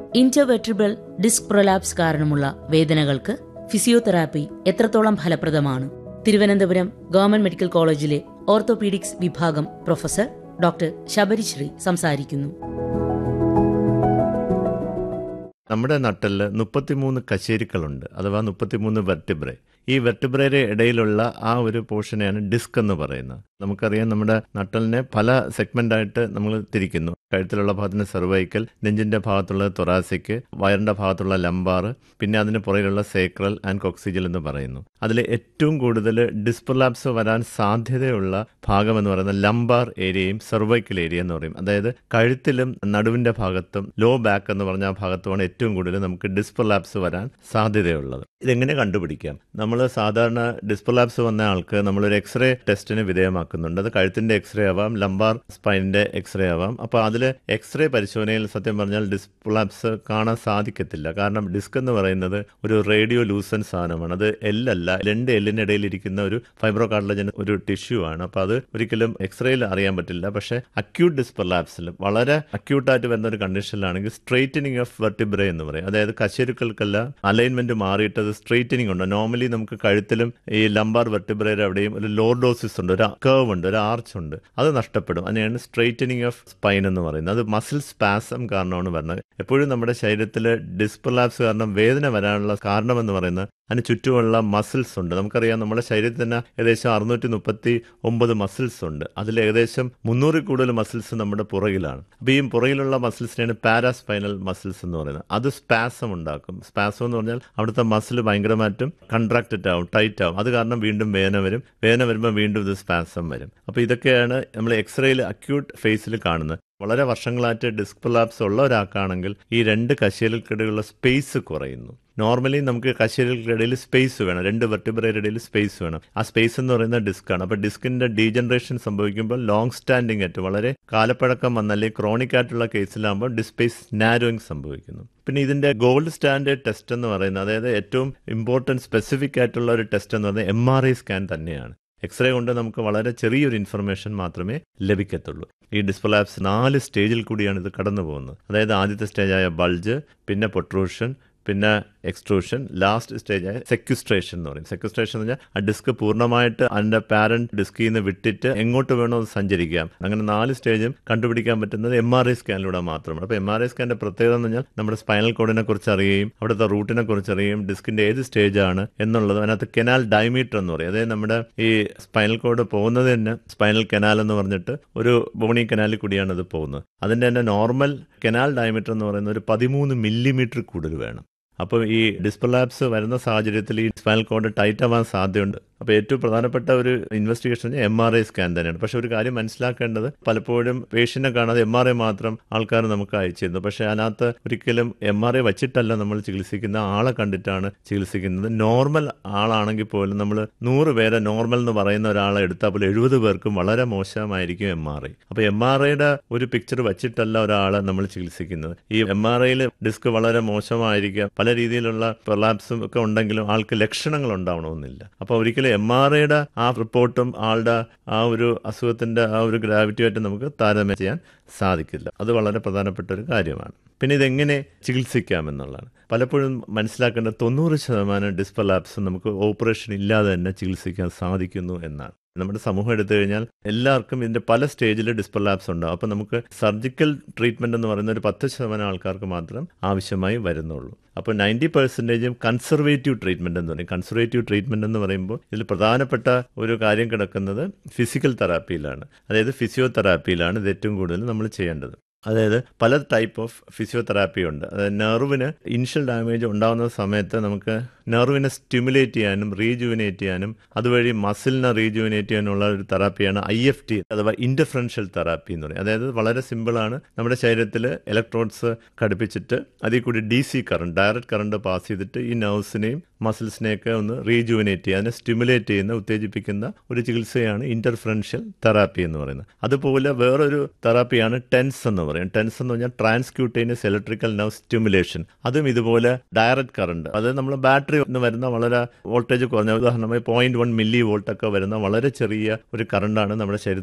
Intervertebral disc prolapse കാരണമുള്ള വേദനകൾക്ക് physiotherapy എത്രത്തോളം ഫലപ്രദമാണ്? തിരുവനന്തപുരം ഗവൺമെന്റ് മെഡിക്കൽ കോളേജിലെ ഓർത്തോപീഡിക്സ് വിഭാഗം പ്രൊഫസർ ഡോക്ടർ ശബരിശ്രീ സംസാരിക്കുന്നു. നമ്മുടെ നട്ടലിൽ 33 കശേരുക്കളുണ്ട്, അഥവാ 33 വെർട്ടിബ്രേ. ഈ വെർട്ടിബ്രയുടെ ഇടയിലുള്ള ആ ഒരു പോർഷനെയാണ് ഡിസ്ക് എന്ന് പറയുന്നത്. നമുക്കറിയാം, നമ്മുടെ നട്ടലിനെ പല സെഗ്മെന്റായിട്ട് നമ്മൾ തിരിക്കുന്നു. കഴുത്തിലുള്ള ഭാഗത്തിന് സെർവൈക്കൽ, നെഞ്ചിന്റെ ഭാഗത്തുള്ളത് തൊറാസിക്, വയറിന്റെ ഭാഗത്തുള്ള ലംബാർ, പിന്നെ അതിന് പുറകിലുള്ള സേക്രൽ ആൻഡ് കോക്സിജൽ എന്ന് പറയുന്നു. അതിൽ ഏറ്റവും കൂടുതൽ ഡിസ്പ്രലാപ്സ് വരാൻ സാധ്യതയുള്ള ഭാഗം എന്ന് പറയുന്നത് ലംബാർ ഏരിയയും സെർവൈക്കൽ ഏരിയ എന്ന് പറയും. അതായത് കഴുത്തിലും നടുവിന്റെ ഭാഗത്തും ലോ ബാക്ക് എന്ന് പറഞ്ഞ ആ ഭാഗത്തുമാണ് ഏറ്റവും കൂടുതൽ നമുക്ക് ഡിസ്പ്രലാപ്സ് വരാൻ സാധ്യതയുള്ളത്. ഇതെങ്ങനെ കണ്ടുപിടിക്കാം? നമ്മൾ സാധാരണ ഡിസ്പ്രലാപ്സ് വന്ന ആൾക്ക് നമ്മളൊരു എക്സ്റേ ടെസ്റ്റിന് വിധേയമാക്കുന്നുണ്ട്. അത് കഴുത്തിന്റെ എക്സ്റേ ആവാം, ലംബാർ സ്പൈനിന്റെ എക്സ്റേ ആവാം. അപ്പോൾ അതിൽ എക്സ്റേ പരിശോധനയിൽ സത്യം പറഞ്ഞാൽ ഡിസ്പ്രലാപ്സ് കാണാൻ സാധിക്കത്തില്ല. കാരണം ഡിസ്ക് എന്ന് പറയുന്നത് ഒരു റേഡിയോ ലൂസൻ സാധനമാണ്. അത് എല്ലല്ല, 2 എല്ലിന് ഇടയിലിരിക്കുന്ന ഒരു ഫൈബ്രോ കാർട്ടിലജൻ ഒരു ടിഷ്യൂ ആണ്. അപ്പോൾ അത് ഒരിക്കലും എക്സ്റേയിൽ അറിയാൻ പറ്റില്ല. പക്ഷേ അക്യൂട്ട് ഡിസ്പ്രലാപ്സിൽ, വളരെ അക്യൂട്ടായിട്ട് വരുന്ന ഒരു കണ്ടീഷനിലാണെങ്കിൽ സ്ട്രെയിറ്റനിങ് ഓഫ് വെർട്ടിബ്രേ എന്ന് പറയും. അതായത് കശേരുക്കൾക്കെല്ലാം അലൈൻമെന്റ് മാറിയിട്ട് അത് സ്ട്രെയിറ്റനിങ് ഉണ്ട്. നോർമലി നമുക്ക് കഴുത്തിലും ഈ ലംബാർ വെർട്ടിബ്രയുടെ അവിടെയും ഒരു ലോർഡോസിസ് ഉണ്ട്, ഒരു കർവ് ഉണ്ട്, ഒരു ആർച്ച് ഉണ്ട്. അത് നഷ്ടപ്പെടും. അതിനെയാണ് സ്ട്രെയിറ്റനിങ് ഓഫ് സ്പൈൻ എന്ന് പറയുന്നത്. അത് മസിൽ സ്പാസം കാരണമാണ് വരുന്നത്. എപ്പോഴും നമ്മുടെ ശരീരത്തിൽ ഡിസ്പ്രലാപ്സ് കാരണം വേദന വരാനുള്ള കാരണമെന്ന് പറയുന്നത് അതിന് ചുറ്റുമുള്ള മസിൽസ് ഉണ്ട്. നമുക്കറിയാം, നമ്മുടെ ശരീരത്തിൽ തന്നെ ഏകദേശം 639 മസിൽസ് ഉണ്ട്. അതിൽ ഏകദേശം 300 കൂടുതൽ മസിൽസ് നമ്മുടെ പുറകിലാണ്. അപ്പോൾ ഈ പുറകിലുള്ള മസിൽസിനെയാണ് പാരാസ്പൈനൽ മസിൽസ് എന്ന് പറയുന്നത്. അത് സ്പാസം ഉണ്ടാക്കും. സ്പാസം എന്ന് പറഞ്ഞാൽ അവിടുത്തെ മസിൽ ഭയങ്കരമായിട്ടും കൺട്രാക്റ്റഡ് ആവും, ടൈറ്റ് ആവും. അത് കാരണം വീണ്ടും വേദന വരും. വേദന വരുമ്പോൾ വീണ്ടും ഇത് സ്പാസം വരും. അപ്പോൾ ഇതൊക്കെയാണ് നമ്മൾ എക്സ്റേയിൽ അക്യൂട്ട് ഫേസിൽ കാണുന്നത്. വളരെ വർഷങ്ങളായിട്ട് ഡിസ്ക് പ്രൊലാപ്സ് ഉള്ള ഒരാൾക്കാണെങ്കിൽ ഈ 2 കശേരുക്കൾക്കിടയിലുള്ള സ്പേസ് കുറയുന്നു. നോർമലി നമുക്ക് കശേരുക്കൾക്കിടയിൽ സ്പേസ് വേണം, 2 വെർട്ടിബ്രയുടെ ഇടയിൽ സ്പേസ് വേണം. ആ സ്പേസ് എന്ന് പറയുന്നത് ഡിസ്ക്കാണ്. അപ്പോൾ ഡിസ്കിന്റെ ഡീജനറേഷൻ സംഭവിക്കുമ്പോൾ ലോങ് സ്റ്റാൻഡിംഗ് ആയിട്ട് വളരെ കാലപ്പഴക്കം വന്നല്ലേ ക്രോണിക് ആയിട്ടുള്ള കേസിലാകുമ്പോൾ ഡിസ്ക് സ്പേസ് നാരോയിങ് സംഭവിക്കുന്നു. പിന്നെ ഇതിന്റെ ഗോൾഡ് സ്റ്റാൻഡേർഡ് ടെസ്റ്റ് എന്ന് പറയുന്നത്, അതായത് ഏറ്റവും ഇമ്പോർട്ടൻറ്റ് സ്പെസിഫിക് ആയിട്ടുള്ള ഒരു ടെസ്റ്റ് എന്ന് പറയുന്നത് MRI സ്കാൻ തന്നെയാണ്. എക്സ്റേ കൊണ്ട് നമുക്ക് വളരെ ചെറിയൊരു ഇൻഫർമേഷൻ മാത്രമേ ലഭിക്കത്തുള്ളൂ. ഈ ഡിസ്പ്രലാപ്സ് 4 സ്റ്റേജിൽ കൂടിയാണ് ഇത് കടന്നു പോകുന്നത്. അതായത് ആദ്യത്തെ സ്റ്റേജായ ബൾജ്, പിന്നെ പൊട്രൂഷൻ, പിന്നെ എക്സ്ട്രൂഷൻ, ലാസ്റ്റ് സ്റ്റേജായ സെക്യുസ്ട്രേഷൻ എന്ന് പറയും. സെക്യുസ്ട്രേഷൻ എന്ന് പറഞ്ഞാൽ ആ ഡിസ്ക് പൂർണ്ണമായിട്ട് അതിൻ്റെ പാരന്റ് ഡിസ്കിൽ നിന്ന് വിട്ടിട്ട് എങ്ങോട്ട് വേണോ അത് സഞ്ചരിക്കാം. അങ്ങനെ 4 സ്റ്റേജും കണ്ടുപിടിക്കാൻ പറ്റുന്നത് MRI സ്കാനിലൂടെ മാത്രമാണ്. അപ്പോൾ MRI സ്കാനിന്റെ പ്രത്യേകത എന്ന് പറഞ്ഞാൽ നമ്മുടെ സ്പൈനൽ കോഡിനെ കുറിച്ച് അറിയുകയും അവിടുത്തെ റൂട്ടിനെ കുറിച്ച് അറിയുകയും ഡിസ്കിന്റെ ഏത് സ്റ്റേജാണ് എന്നുള്ളത്. അതിനകത്ത് കെനാൽ ഡയമീറ്റർ എന്ന് പറയും. അതായത് നമ്മുടെ ഈ സ്പൈനൽ കോഡ് പോകുന്നത് തന്നെ സ്പൈനൽ കനാൽ എന്ന് പറഞ്ഞിട്ട് ഒരു ബോണി കനാലിൽ കൂടിയാണ് അത് പോകുന്നത്. അതിൻ്റെ തന്നെ നോർമൽ കനാൽ ഡയമീറ്റർ എന്ന് പറയുന്നത് ഒരു 13 മില്ലിമീറ്റർ കൂടുതൽ വേണം. അപ്പോൾ ഈ ഡിസ്പ്രലാപ്സ് വരുന്ന സാഹചര്യത്തിൽ ഈ സ്പൈനൽ കോഡ് ടൈറ്റ് ആവാൻ സാധ്യതയുണ്ട്. അപ്പോൾ ഏറ്റവും പ്രധാനപ്പെട്ട ഒരു ഇൻവെസ്റ്റിഗേഷൻ MRI സ്കാൻ തന്നെയാണ്. പക്ഷെ ഒരു കാര്യം മനസ്സിലാക്കേണ്ടത്, പലപ്പോഴും പേഷ്യന്റിനെ കാണാതെ MRI മാത്രം ആൾക്കാർ നമുക്ക് അയച്ചിരുന്നു. പക്ഷെ അതിനകത്ത് ഒരിക്കലും MRI വച്ചിട്ടല്ല നമ്മൾ ചികിത്സിക്കുന്ന, ആളെ കണ്ടിട്ടാണ് ചികിത്സിക്കുന്നത്. നോർമൽ ആളാണെങ്കിൽ പോലും നമ്മൾ 100 പേരെ നോർമൽ എന്ന് പറയുന്ന ഒരാളെ എടുത്താൽ പോലും 70 പേർക്കും വളരെ മോശമായിരിക്കും MRI. അപ്പോൾ MRIയുടെ ഒരു പിക്ചർ വച്ചിട്ടല്ല ഒരാളെ നമ്മൾ ചികിത്സിക്കുന്നത്. ഈ MRIയിൽ ഡിസ്ക് വളരെ മോശമായിരിക്കാം, പല രീതിയിലുള്ള പ്രൊലാപ്സും ഒക്കെ ഉണ്ടെങ്കിലും ആൾക്ക് ലക്ഷണങ്ങൾ ഉണ്ടാവണമെന്നില്ല. അപ്പോൾ ഒരിക്കലും MRIയുടെ ആ റിപ്പോർട്ടും ആളുടെ ആ ഒരു അസുഖത്തിന്റെ ആ ഒരു ഗ്രാവിറ്റിയായിട്ട് നമുക്ക് താരതമ്യം ചെയ്യാൻ സാധിക്കില്ല. അത് വളരെ പ്രധാനപ്പെട്ട ഒരു കാര്യമാണ്. പിന്നെ ഇതെങ്ങനെ ചികിത്സിക്കാമെന്നുള്ളതാണ്. പലപ്പോഴും മനസ്സിലാക്കേണ്ട 90% ഡിസ്പ്രലാപ്സ് നമുക്ക് ഓപ്പറേഷൻ ഇല്ലാതെ തന്നെ ചികിത്സിക്കാൻ സാധിക്കുന്നു എന്നാണ്. നമ്മുടെ സമൂഹം എടുത്തു കഴിഞ്ഞാൽ എല്ലാവർക്കും ഇതിന്റെ പല സ്റ്റേജിൽ ഡിസ്പ്രലാപ്സ് ഉണ്ടാവും. അപ്പോൾ നമുക്ക് സർജിക്കൽ ട്രീറ്റ്മെന്റ് എന്ന് പറയുന്ന ഒരു 10% ആൾക്കാർക്ക് മാത്രം ആവശ്യമായി വരുന്നുള്ളൂ. അപ്പോൾ 90% കൺസർവേറ്റീവ് ട്രീറ്റ്മെന്റ് എന്ന് പറയും. കൺസർവേറ്റീവ് ട്രീറ്റ്മെന്റ് എന്ന് പറയുമ്പോൾ ഇതിൽ പ്രധാനപ്പെട്ട ഒരു കാര്യം കിടക്കുന്നത് ഫിസിക്കൽ തെറാപ്പിയിലാണ്. അതായത് ഫിസിയോതെറാപ്പിയിലാണ് ഇത് ഏറ്റവും കൂടുതൽ നമ്മൾ ചെയ്യേണ്ടത്. അതായത് പല ടൈപ്പ് ഓഫ് ഫിസിയോതെറാപ്പി ഉണ്ട്. അതായത് നെർവിന് ഇനിഷ്യൽ ഡാമേജ് ഉണ്ടാകുന്ന സമയത്ത് നമുക്ക് നെർവിനെ സ്റ്റിമുലേറ്റ് ചെയ്യാനും റീജുവിനേറ്റ് ചെയ്യാനും അതുവഴി മസിലിനെ റീജുവിനേറ്റ് ചെയ്യാനുള്ള ഒരു തെറാപ്പിയാണ് IFT അഥവാ ഇൻറ്റർഫറൻഷ്യൽ തെറാപ്പി എന്ന് പറയും. അതായത് വളരെ സിമ്പിളാണ്. നമ്മുടെ ശരീരത്തിൽ ഇലക്ട്രോഡ്സ് ഘടിപ്പിച്ചിട്ട് അതിൽ കൂടി DC current, direct current pass ചെയ്തിട്ട് ഈ നെർവ്സിനെയും മസിൽസിനെയൊക്കെ ഒന്ന് റീജുവിനേറ്റ് ചെയ്യുക, അതിനെ സ്റ്റിമുലേറ്റ് ചെയ്യുന്ന, ഉത്തേജിപ്പിക്കുന്ന ഒരു ചികിത്സയാണ് ഇൻറ്റർഫറൻഷ്യൽ തെറാപ്പി എന്ന് പറയുന്നത്. അതുപോലെ വേറൊരു തെറാപ്പിയാണ് ടെൻസ് എന്ന് പറയും. ടെൻസ് എന്ന് പറഞ്ഞാൽ ട്രാൻസ്ക്യൂട്ടേനിയസ് ഇലക്ട്രിക്കൽ നെർവ് സ്റ്റിമുലേഷൻ. അതും ഇതുപോലെ ഡയറക്റ്റ് കറണ്ട്, അത് നമ്മൾ ബാറ്ററി നിന്ന് വരുന്ന വളരെ വോൾട്ടേജ് കുറഞ്ഞ, ഉദാഹരണമായി 0.1 മില്ലി വോൾട്ട് ഒക്കെ വരുന്ന വളരെ ചെറിയ ഒരു കറണ്ടാണ് നമ്മുടെ ശരീരത്തിൽ